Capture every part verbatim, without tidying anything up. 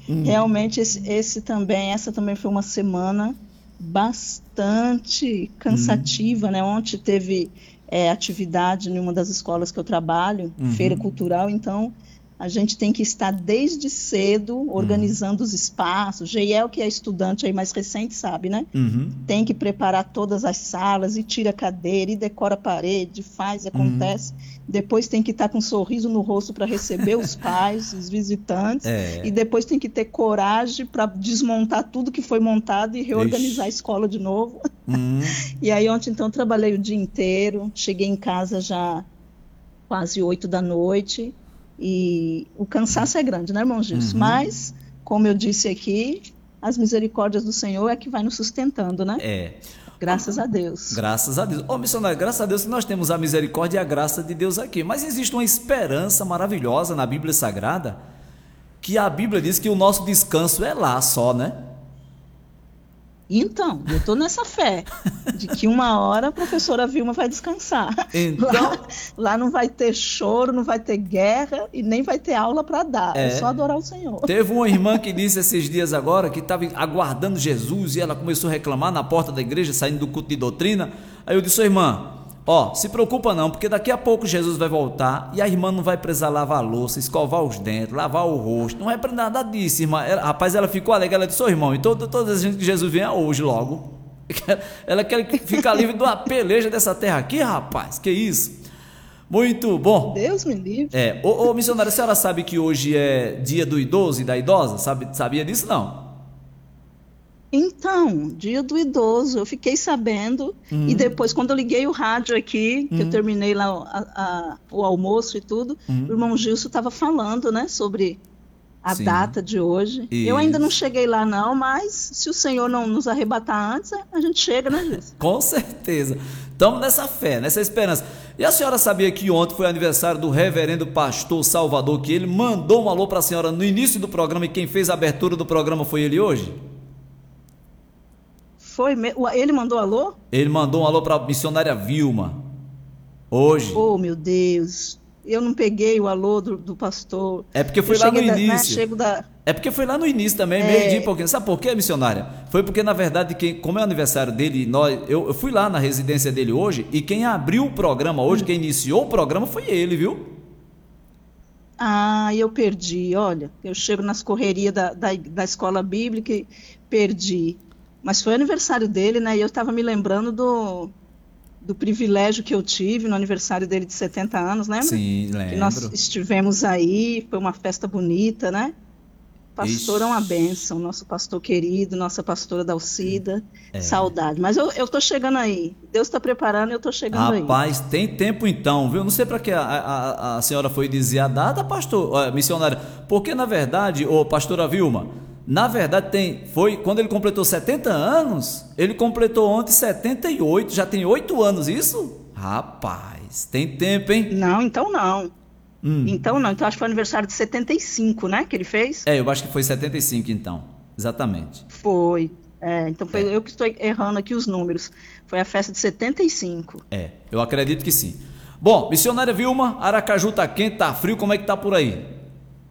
Realmente esse, esse também, essa também foi uma semana bastante Hum, cansativa, né? Ontem teve é, atividade em uma das escolas que eu trabalho, feira uhum, cultural, então a gente tem que estar desde cedo uhum, organizando os espaços. Geiel, que é estudante aí mais recente, sabe, né? uhum, Tem que preparar todas as salas e tira a cadeira e decora a parede, faz, uhum. acontece. Depois tem que estar com um sorriso no rosto para receber os pais, os visitantes, e É, depois tem que ter coragem para desmontar tudo que foi montado e reorganizar a ixi. escola de novo. Hum, E aí ontem então trabalhei o dia inteiro, cheguei em casa já quase oito da noite e o cansaço é grande, né, irmão Gilson? uhum. Mas, como eu disse aqui, as misericórdias do Senhor é que vai nos sustentando, né? É. Graças a Deus. Graças a Deus. Ô, missionário, graças a Deus que nós temos a misericórdia e a graça de Deus aqui. Mas existe uma esperança maravilhosa na Bíblia Sagrada, que a Bíblia diz que o nosso descanso é lá só, né? Então, eu estou nessa fé de que uma hora a professora Vilma vai descansar. Lá, Então, lá não vai ter choro, não vai ter guerra e nem vai ter aula para dar. É só adorar o Senhor. teve uma irmã que disse esses dias agora que estava aguardando Jesus e ela começou a reclamar na porta da igreja, saindo do culto de doutrina. Aí eu disse, ô irmã, ó, se preocupa não, porque daqui a pouco Jesus vai voltar e a irmã não vai precisar lavar a louça, escovar os dentes, lavar o rosto, não vai precisar nada disso, irmã. Ela, rapaz, ela ficou alegre, ela disse, ô irmão, e todo, toda a gente que Jesus venha hoje logo. Ela quer ficar livre de uma peleja dessa terra aqui, rapaz, que isso? Muito bom. Deus me livre. É, ô, ô missionária, a senhora sabe que hoje é dia do idoso e da idosa? Sabe, sabia disso não? Então, dia do idoso, eu fiquei sabendo, e Hum, depois, quando eu liguei o rádio aqui, que eu hum, terminei lá a- a- o almoço e tudo, o hum. irmão Gilson estava falando, né, sobre a Sim, data de hoje. Eu ainda não isso. cheguei lá, não, mas se o Senhor não nos arrebatar antes, a gente chega, né, Gilson? Com certeza. Estamos nessa fé, nessa esperança. E a senhora sabia que ontem foi aniversário do reverendo pastor Salvador, que ele mandou um alô para a senhora no início do programa e quem fez a abertura do programa foi ele hoje? Foi, me- o- ele mandou alô? Ele mandou um alô para a missionária Vilma, hoje. Oh, meu Deus, eu não peguei o alô do, do pastor. É porque Eu foi lá no cheguei, da, né, início. chego da... É porque foi lá no início também, meio-dia e é, pouquinho. Sabe por quê, missionária? Foi porque, na verdade, quem, como é o aniversário dele, nós, eu, eu fui lá na residência dele hoje e quem abriu o programa hoje, quem iniciou o programa foi ele, viu? Ah, eu perdi. Olha, eu chego nas correrias da, da, da escola bíblica e perdi. Mas foi aniversário dele, né? E eu estava me lembrando do, do privilégio que eu tive no aniversário dele de setenta anos, lembra? Sim, Que nós lembro. estivemos aí, foi uma festa bonita, né? Pastor é uma Ixi, bênção, nosso pastor querido, nossa pastora Dalcida, saudade. Mas eu, eu tô chegando aí. Deus está preparando e eu tô chegando aí. rapaz, tem tempo então, viu? Não sei para que a, a, a senhora foi dizer a data, pastor, ó, missionária, porque na verdade, ô pastora Vilma, na verdade tem, foi quando ele completou setenta anos, ele completou ontem setenta e oito, já tem oito anos isso? Rapaz, tem tempo, hein? Não, então não. Hum, Então não. Então acho que foi aniversário de setenta e cinco, né? Que ele fez? é, eu acho que foi setenta e cinco então, exatamente. Foi. É, então foi É, eu que estou errando aqui os números. Foi a festa de setenta e cinco. é, eu acredito que sim. Bom, missionária Vilma, Aracaju tá quente, tá frio, como é que tá por aí?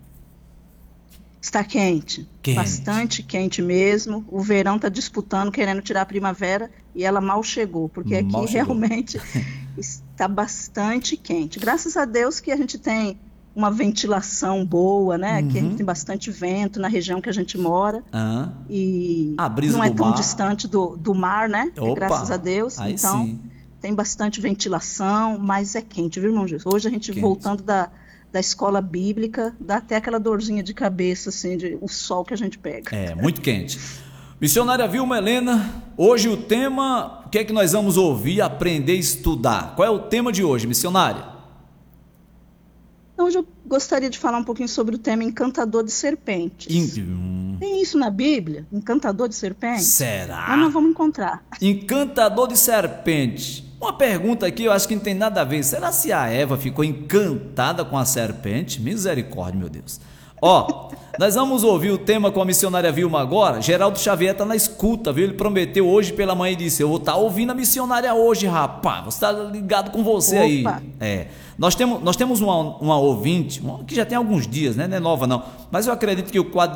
Está quente, Quente, bastante quente mesmo. O verão está disputando, querendo tirar a primavera, e ela mal chegou, porque aqui mal chegou. realmente está bastante quente. Graças a Deus que a gente tem uma ventilação boa, né? Que a gente tem Uhum. bastante vento na região que a gente mora, Hã? e A brisa não é do tão mar. distante do, do mar, né? Graças a Opa, Deus. aí Então, sim, tem bastante ventilação, mas é quente, viu, irmão Gilson? Hoje a gente quente. voltando da, da escola bíblica, dá até aquela dorzinha de cabeça, assim, de o sol que a gente pega. É, muito quente. Missionária Vilma Helena, hoje o tema, o que é que nós vamos ouvir, aprender, estudar? Qual é o tema de hoje, missionária? Então, hoje eu gostaria de falar um pouquinho sobre o tema encantador de serpentes. Hum, Tem isso na Bíblia? Encantador de serpentes? Nós não será? vamos encontrar. Encantador de serpente. Uma pergunta aqui, eu acho que não tem nada a ver. Será se a Eva ficou encantada com a serpente? Misericórdia, meu Deus. Ó, nós vamos ouvir o tema com a missionária Vilma agora. Geraldo Xavier tá na escuta, viu? Ele prometeu hoje pela manhã e disse: eu vou estar ouvindo a missionária hoje, rapaz. Você tá ligado com você Opa! aí. É. Nós temos, nós temos uma, uma ouvinte, uma, que já tem alguns dias, né? Não é nova, não. Mas eu acredito que o quadro